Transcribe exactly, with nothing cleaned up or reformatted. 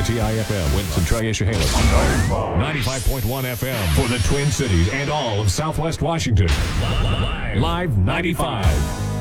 I T I F M, Winston Tri-Issahailip. ninety-five point one F M for the Twin Cities and all of Southwest Washington. Live ninety-five.